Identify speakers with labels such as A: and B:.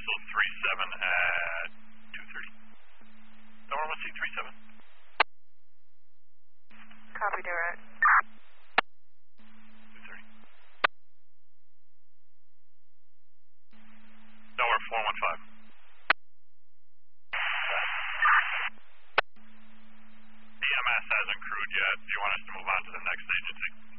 A: Vessel 37 at 2:30. Delaware 1C37.
B: Copy, direct.
A: 2:30. Delaware 415. EMS hasn't crewed yet. Do you want us to move on to the next agency?